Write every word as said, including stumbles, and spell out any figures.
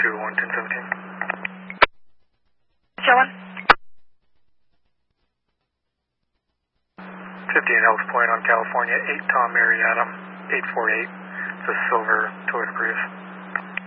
two one ten seventeen. John? fifteen Elks Point on California, eight Tom Mary Adam, eight four eight. It's a silver Toyota Prius.